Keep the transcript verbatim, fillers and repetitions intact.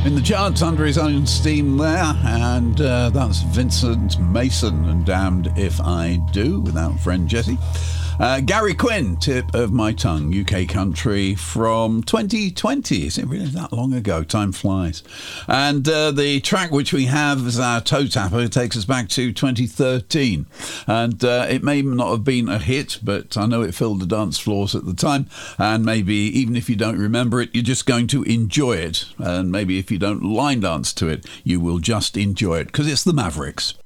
In the charts under his own steam there, and uh, that's Vincent Mason and Damned If I Do, without friend Jesse. Uh, Gary Quinn, Tip of My Tongue, U K country from twenty twenty. Is it really that long ago? Time flies. And uh, the track which we have as our toe tapper takes us back to twenty thirteen. And uh, it may not have been a hit, but I know it filled the dance floors at the time. And maybe even if you don't remember it, you're just going to enjoy it. And maybe if you don't line dance to it, you will just enjoy it, because it's the Mavericks.